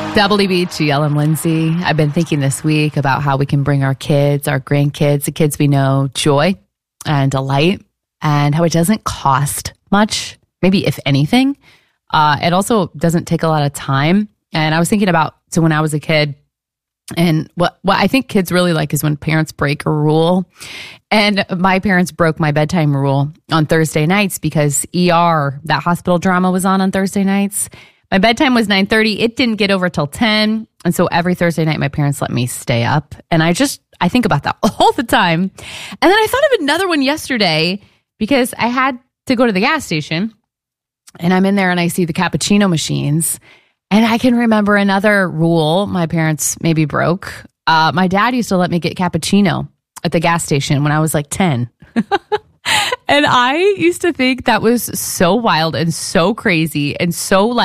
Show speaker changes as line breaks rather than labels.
WBGL, I'm Lindsay. I've been thinking this week about how we can bring our kids, our grandkids, the kids we know, joy and delight, and how it doesn't cost much, maybe if anything. It also doesn't take a lot of time. And I was thinking about, so when I was a kid, and what I think kids really like is when parents break a rule. And my parents broke my bedtime rule on Thursday nights because ER, that hospital drama, was on Thursday nights. My bedtime was 9:30. It didn't get over till 10. And so every Thursday night, my parents let me stay up. And I think about that all the time. And then I thought of another one yesterday because I had to go to the gas station and I'm in there and I see the cappuccino machines. And I can remember another rule my parents maybe broke. My dad used to let me get cappuccino at the gas station when I was like 10. And I used to think that was so wild and so crazy and so like,